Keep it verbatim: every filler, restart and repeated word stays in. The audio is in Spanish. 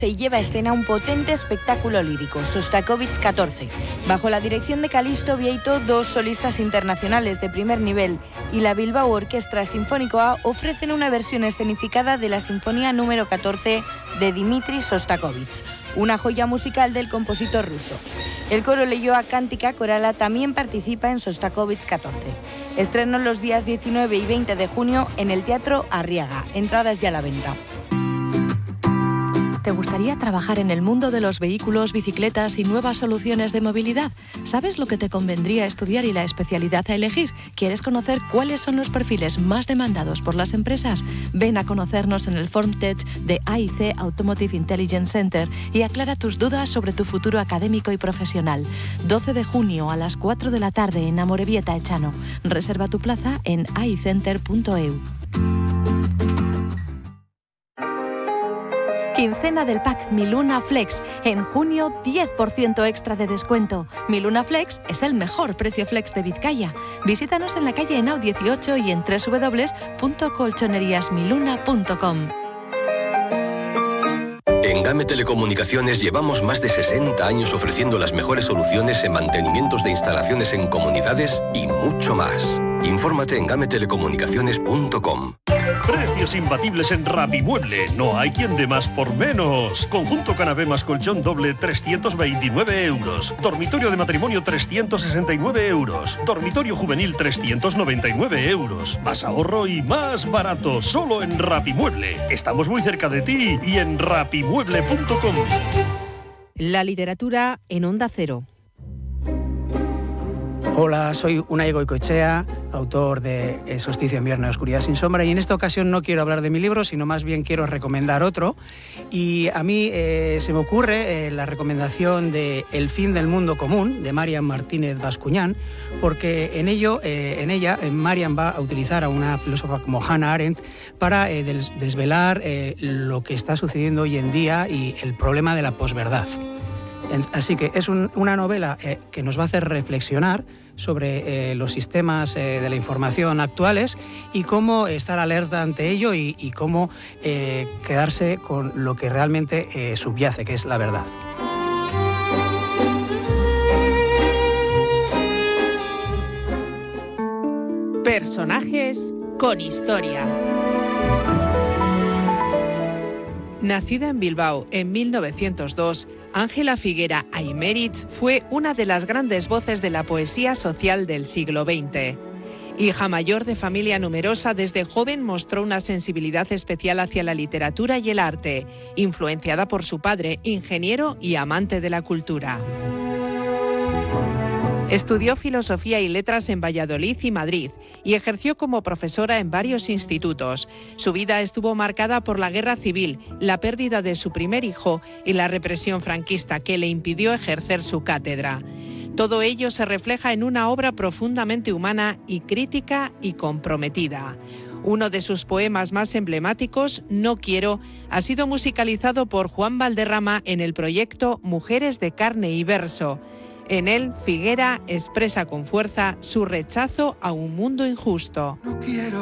y lleva a escena un potente espectáculo lírico, Sostakovich catorce. Bajo la dirección de Calixto Vieito, dos solistas internacionales de primer nivel y la Bilbao Orquestra Sinfónico ofrecen una versión escenificada de la Sinfonía número catorce de Dmitri Sostakovich, una joya musical del compositor ruso. El coro Leioa Cántica Corala también participa en Sostakovich catorce. Estreno los días diecinueve y veinte de junio en el Teatro Arriaga. Entradas ya a la venta. ¿Te gustaría trabajar en el mundo de los vehículos, bicicletas y nuevas soluciones de movilidad? ¿Sabes lo que te convendría estudiar y la especialidad a elegir? ¿Quieres conocer cuáles son los perfiles más demandados por las empresas? Ven a conocernos en el FormTech de A I C Automotive Intelligence Center y aclara tus dudas sobre tu futuro académico y profesional. doce de junio a las cuatro de la tarde en Amorebieta Echano. Reserva tu plaza en a i center punto e u. Quincena del pack Miluna Flex. En junio, diez por ciento extra de descuento. Miluna Flex es el mejor precio flex de Vizcaya. Visítanos en la calle Henao dieciocho y en doble u doble u doble u punto colchonerías miluna punto com. En Game Telecomunicaciones llevamos más de sesenta años ofreciendo las mejores soluciones en mantenimientos de instalaciones en comunidades y mucho más. Infórmate en game telecomunicaciones punto com. Precios imbatibles en Rapimueble. No hay quien dé más por menos. Conjunto canapé más colchón doble, trescientos veintinueve euros. Dormitorio de matrimonio, trescientos sesenta y nueve euros. Dormitorio juvenil, trescientos noventa y nueve euros. Más ahorro y más barato. Solo en Rapimueble. Estamos muy cerca de ti y en rapimueble punto com. La literatura en Onda Cero. Hola, soy Unai Goicoechea, autor de Solsticio en Invierno, Oscuridad sin sombra, y en esta ocasión no quiero hablar de mi libro, sino más bien quiero recomendar otro. Y a mí eh, se me ocurre eh, la recomendación de El fin del mundo común, de Marian Martínez Bascuñán, porque en, ello, eh, en ella eh, Marian va a utilizar a una filósofa como Hannah Arendt para eh, des- desvelar eh, lo que está sucediendo hoy en día y el problema de la posverdad. Así que es un, una novela eh, que nos va a hacer reflexionar sobre eh, los sistemas eh, de la información actuales y cómo estar alerta ante ello y, y cómo eh, quedarse con lo que realmente eh, subyace, que es la verdad. Personajes con historia. Nacida en Bilbao en mil novecientos dos, Ángela Figuera Aymerich fue una de las grandes voces de la poesía social del siglo veinte. Hija mayor de familia numerosa, desde joven mostró una sensibilidad especial hacia la literatura y el arte, influenciada por su padre, ingeniero y amante de la cultura. Estudió Filosofía y Letras en Valladolid y Madrid y ejerció como profesora en varios institutos. Su vida estuvo marcada por la guerra civil, la pérdida de su primer hijo y la represión franquista que le impidió ejercer su cátedra. Todo ello se refleja en una obra profundamente humana y crítica y comprometida. Uno de sus poemas más emblemáticos, No quiero, ha sido musicalizado por Juan Valderrama en el proyecto Mujeres de carne y verso. En él, Figuera expresa con fuerza su rechazo a un mundo injusto. No quiero